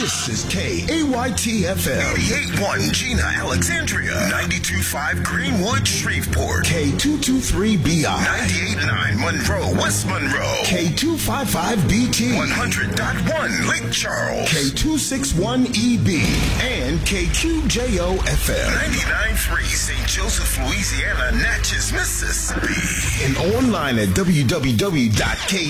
This is KAYT-FM. 88.1 Gina, Alexandria. 92.5 Greenwood, Shreveport. K223BI. 98.9 Monroe, West Monroe. K255BT. 100.1 Lake Charles. K261EB. And KQJO-FM. 99.3 St. Joseph, Louisiana, Natchez, Mississippi. And online at www.k